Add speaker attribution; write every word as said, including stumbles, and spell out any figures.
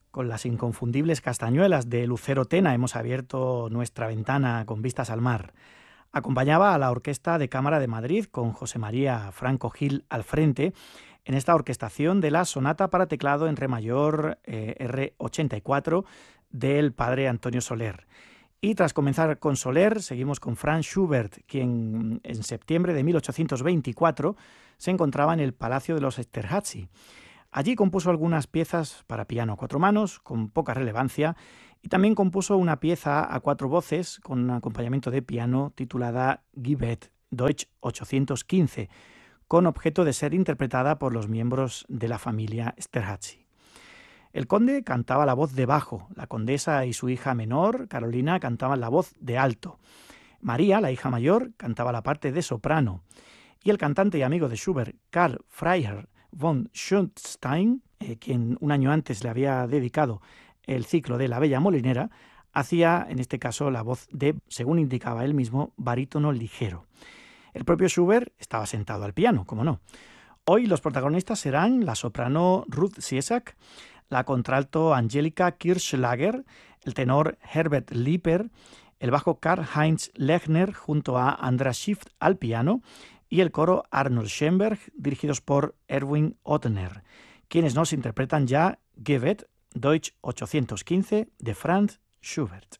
Speaker 1: Con las inconfundibles castañuelas de Lucero Tena hemos abierto nuestra ventana con vistas al mar. Acompañaba a la Orquesta de Cámara de Madrid con José María Franco Gil al frente en esta orquestación de la sonata para teclado en re mayor eh, erre ochenta y cuatro del padre Antonio Soler. Y tras comenzar con Soler, seguimos con Franz Schubert, quien en septiembre de mil ochocientos veinticuatro se encontraba en el Palacio de los Esterházy. Allí compuso algunas piezas para piano a cuatro manos, con poca relevancia, y también compuso una pieza a cuatro voces con un acompañamiento de piano titulada Gibbet, Deutsch ochocientos quince, con objeto de ser interpretada por los miembros de la familia Esterházy. El conde cantaba la voz de bajo, la condesa y su hija menor, Carolina, cantaban la voz de alto. María, la hija mayor, cantaba la parte de soprano. Y el cantante y amigo de Schubert, Karl Freiherr von Schönstein, eh, quien un año antes le había dedicado el ciclo de La Bella Molinera, hacía en este caso la voz de, según indicaba él mismo, barítono ligero. El propio Schubert estaba sentado al piano, como no. Hoy los protagonistas serán la soprano Ruth Siesak, la contralto Angelika Kirchschlager, el tenor Herbert Lieper, el bajo Karl-Heinz Lechner junto a Andras Schiff al piano y el coro Arnold Schoenberg, dirigidos por Erwin Ottner, quienes nos interpretan ya Gibbet, Deutsch ochocientos quince, de Franz Schubert.